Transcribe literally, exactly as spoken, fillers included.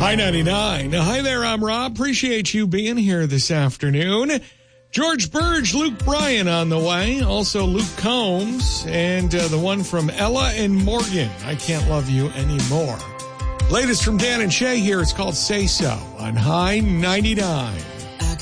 Hi ninety-nine. Hi there, I'm Rob. Appreciate you being here this afternoon. George Burge, Luke Bryan on the way. Also Luke Combs and uh, the one from Ella and Morgan, I Can't Love You Anymore. Latest from Dan and Shay here. It's called Say So on High ninety-nine.